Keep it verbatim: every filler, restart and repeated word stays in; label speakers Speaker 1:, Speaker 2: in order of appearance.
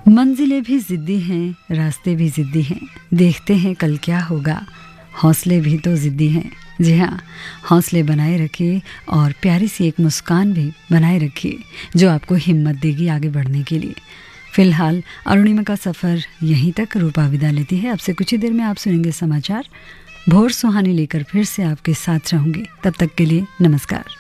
Speaker 1: मंजिलें भी ज़िद्दी हैं, रास्ते भी ज़िद्दी हैं, देखते हैं कल क्या होगा, हौसले भी तो ज़िद्दी हैं। जी हाँ, हौसले बनाए रखिए और प्यारी सी एक मुस्कान भी बनाए रखिए जो आपको हिम्मत देगी आगे बढ़ने के लिए। फ़िलहाल अरुणिमा का सफ़र यहीं तक। रूपा विदा लेती है। अब से कुछ ही देर में आप सुनेंगे समाचार। भोर सुहानी लेकर फिर से आपके साथ रहूँगी। तब तक के लिए नमस्कार।